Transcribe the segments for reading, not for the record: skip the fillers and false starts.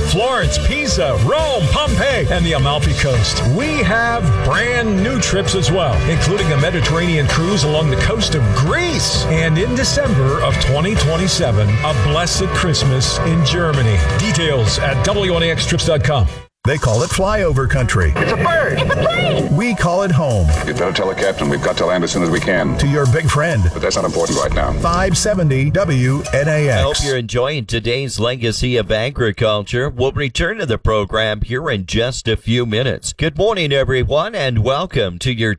Florence, Pisa, Rome, Pompeii, and the Amalfi Coast. We have brand new trips as well, including a Mediterranean cruise along the coast of Greece. And in December of 2027, a blessed Christmas in Germany. Details at WNAXtrips.com. They call it flyover country. It's a bird. It's a plane. We call it home. You better tell the captain we've got to land as soon as we can. To your big friend. But that's not important right now. 570 WNAX. I hope you're enjoying today's Legacy of Agriculture. We'll return to the program here in just a few minutes. Good morning, everyone, and welcome to your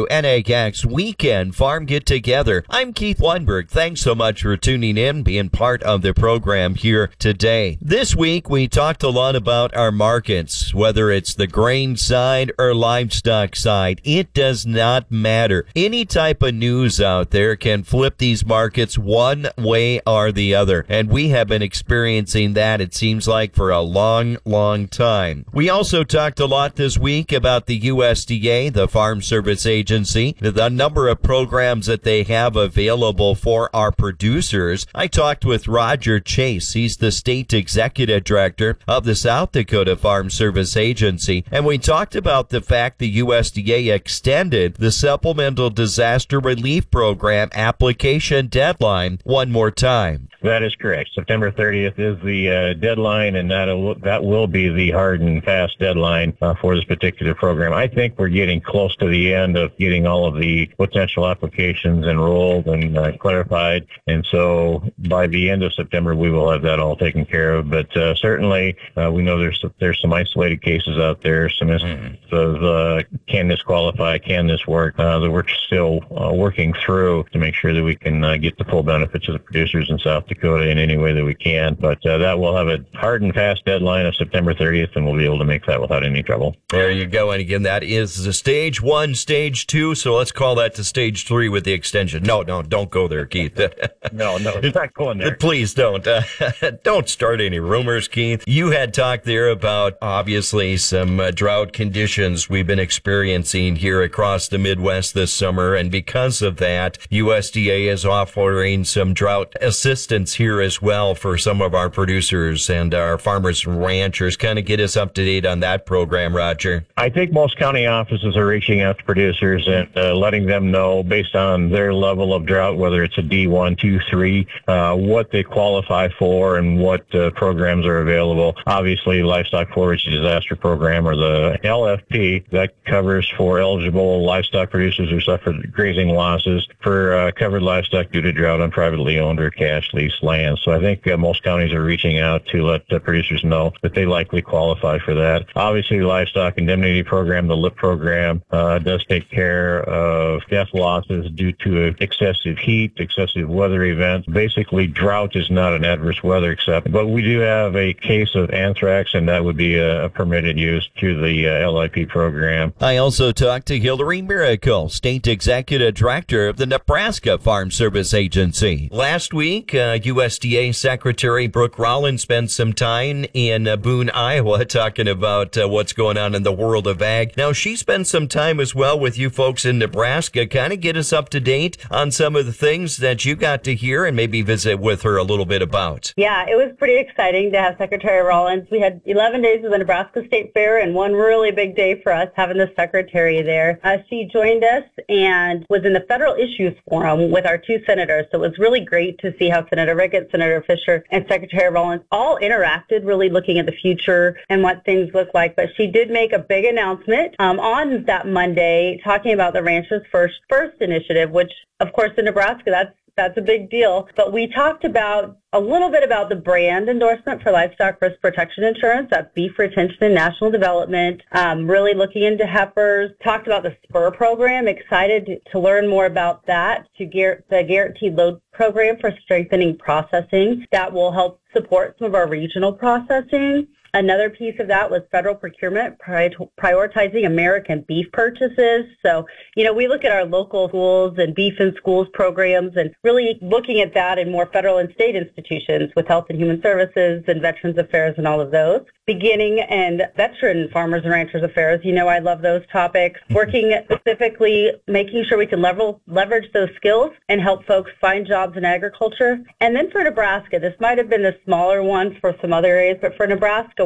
WNAX Weekend Farm Get Together. I'm Keith Weinberg. Thanks so much for tuning in, being part of the program here today. This week, we talked a lot about our markets. Whether it's the grain side or livestock side, it does not matter. Any type of news out there can flip these markets one way or the other. And we have been experiencing that, it seems like, for a long, long time. We also talked a lot this week about the USDA, the Farm Service Agency, the number of programs that they have available for our producers. I talked with Roger Chase. He's the State Executive Director of the South Dakota Farm Service Agency, and we talked about the fact the USDA extended the Supplemental Disaster Relief Program application deadline one more time. That is correct. September 30th is the deadline, and that will be the hard and fast deadline for this particular program. I think we're getting close to the end of getting all of the potential applications enrolled and clarified, and so by the end of September we will have that all taken care of. But certainly we know there's some isolated cases out there, some instances of can this qualify, can this work, that we're still working through to make sure that we can get the full benefits of the producers in South Dakota in any way that we can. But that will have a hard and fast deadline of September 30th, and we'll be able to make that without any trouble. There you go. And again, that is the stage 1, stage 2. So let's call that to stage 3 with the extension. No, don't go there, Keith. No, it's not going there. Please don't. Don't start any rumors, Keith. You had talked there about obviously some drought conditions we've been experiencing here across the Midwest this summer. And because of that, USDA is offering some drought assistance here as well for some of our producers and our farmers and ranchers. Kind of get us up to date on that program, Roger. I think most county offices are reaching out to producers and letting them know based on their level of drought, whether it's a D1, 2, 3, what they qualify for and what programs are available. Obviously, Livestock Forage Disaster Program, or the LFP, that covers for eligible livestock producers who suffered grazing losses for covered livestock due to drought on privately owned or cash lease land. So I think most counties are reaching out to let producers know that they likely qualify for that. Obviously, the Livestock Indemnity Program, the LIP program, does take care of death losses due to excessive heat, excessive weather events. Basically, drought is not an adverse weather except, but we do have a case of anthrax, and that would be a permitted use through the LIP program. I also talked to Hillary Miracle, State Executive Director of the Nebraska Farm Service Agency. Last week, USDA Secretary Brooke Rollins spent some time in Boone, Iowa, talking about what's going on in the world of ag. Now, she spent some time as well with you folks in Nebraska. Kind of get us up to date on some of the things that you got to hear and maybe visit with her a little bit about. Yeah, it was pretty exciting to have Secretary Rollins. We had 11 days of the Nebraska State Fair and one really big day for us having the secretary there. She joined us and was in the Federal Issues Forum with our two senators. So it was really great to see how Senator Ricketts, Senator Fisher, and Secretary Rollins all interacted, really looking at the future and what things look like. But she did make a big announcement on that Monday talking about the Ranchers First initiative, which, of course, in Nebraska, that's a big deal. But we talked about a little bit about the brand endorsement for livestock risk protection insurance, that beef retention and national development, really looking into heifers, talked about the SPUR program, excited to learn more about that, the guaranteed load program for strengthening processing that will help support some of our regional processing. Another piece of that was federal procurement, prioritizing American beef purchases. So, we look at our local schools and beef in schools programs and really looking at that in more federal and state institutions with Health and Human Services and Veterans Affairs and all of those. Beginning and veteran farmers and ranchers affairs, I love those topics. Working specifically, making sure we can leverage those skills and help folks find jobs in agriculture. And then for Nebraska, this might have been the smaller one for some other areas, but for Nebraska,